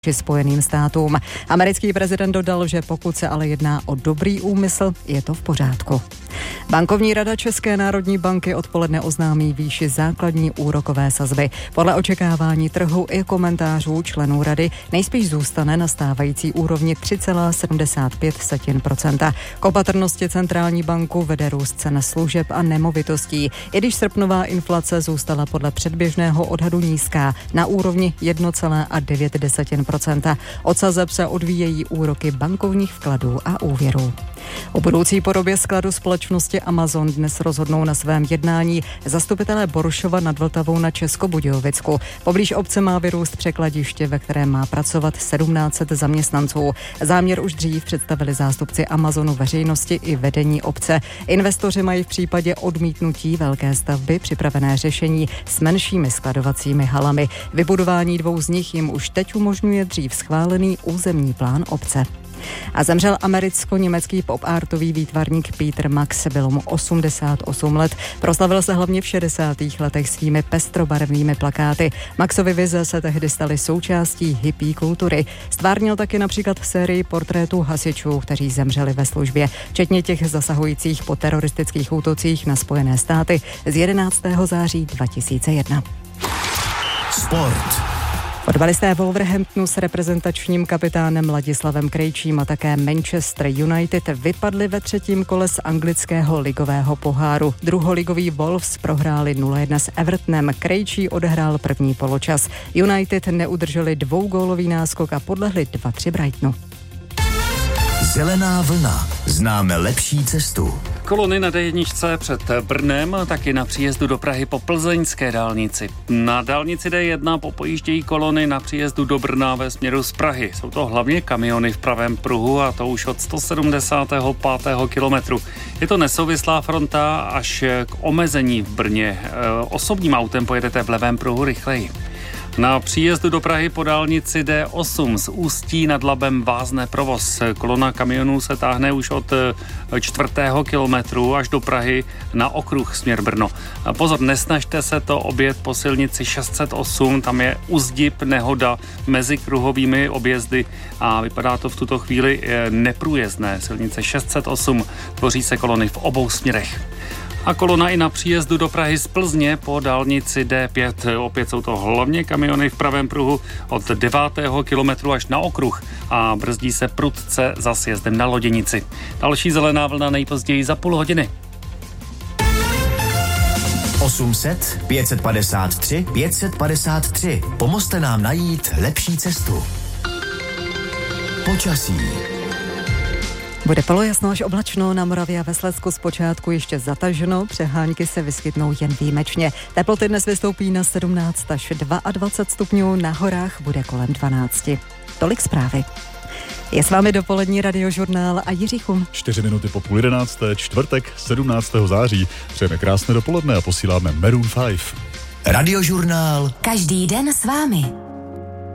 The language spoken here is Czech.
či Spojeným státům. Americký prezident dodal, že pokud se ale jedná o dobrý úmysl, je to v pořádku. Bankovní rada České národní banky odpoledne oznámí výši základní úrokové sazby. Podle očekávání trhu i komentářů členů rady nejspíš zůstane na stávající úrovni 3,75%. K opatrnosti centrální banku vede růst cen služeb a nemovitostí. I když srpnová inflace zůstala podle předběžného odhadu nízká na úrovni 1,9%. Od sazeb se odvíjejí úroky bankovních vkladů a úvěrů. O budoucí podobě skladu společnosti Amazon dnes rozhodnou na svém jednání zastupitelé Boršova nad Vltavou na Českobudějovicku. Poblíž obce má vyrůst překladiště, ve kterém má pracovat 1700 zaměstnanců. Záměr už dřív představili zástupci Amazonu veřejnosti i vedení obce. Investoři mají v případě odmítnutí velké stavby připravené řešení s menšími skladovacími halami. Vybudování 2 z nich jim už teď umožňuje dřív schválený územní plán obce. A zemřel americko-německý pop-artový výtvarník Peter Max, bylo mu 88 let. Proslavil se hlavně v 60. letech svými pestrobarevnými plakáty. Maxovy vize se tehdy staly součástí hippie kultury. Stvárnil taky například sérii portrétů hasičů, kteří zemřeli ve službě, včetně těch zasahujících po teroristických útocích na Spojené státy z 11. září 2001. Sport. Fotbalisté Wolverhamptonu s reprezentačním kapitánem Ladislavem Krejčím a také Manchester United vypadli ve 3. kole z anglického ligového poháru. Druholigový Wolves prohráli 0-1 s Evertonem. Krejčí odehrál první poločas. United neudrželi 2gólový náskok a podlehli 2-3 Brightonu. Zelená vlna. Známe lepší cestu. Kolony na D1 před Brnem, taky na příjezdu do Prahy po plzeňské dálnici. Na dálnici D1 popojíždějí kolony na příjezdu do Brna ve směru z Prahy. Jsou to hlavně kamiony v pravém pruhu a to už od 175. kilometru. Je to nesouvislá fronta až k omezení v Brně. Osobním autem pojedete v levém pruhu rychleji. Na příjezdu do Prahy po dálnici D8 z Ústí nad Labem vázne provoz. Kolona kamionů se táhne už od 4. kilometru až do Prahy na okruh směr Brno. Pozor, nesnažte se to objet po silnici 608, tam je uzdip, nehoda mezi kruhovými objezdy a vypadá to v tuto chvíli neprůjezdné. Silnice 608, tvoří se kolony v obou směrech. A kolona i na příjezdu do Prahy z Plzně po dálnici D5. Opět jsou to hlavně kamiony v pravém pruhu od 9. kilometru až na okruh a brzdí se prudce za sjezdem na Loděnici. Další zelená vlna nejpozději za půl hodiny. 800 553 553. Pomozte nám najít lepší cestu. Počasí. Bude polojasno až oblačno, na Moravě a ve Slezsku zpočátku ještě zataženo, přehánky se vyskytnou jen výjimečně. Teploty dnes vystoupí na 17 až 22 stupňů, na horách bude kolem 12. Tolik zprávy. Je s vámi dopolední radiožurnál a Jiří Chum. 4 minuty po 10:30, čtvrtek 17. září. Přejeme krásné dopoledne a posíláme Maroon 5. Radiožurnál. Každý den s vámi.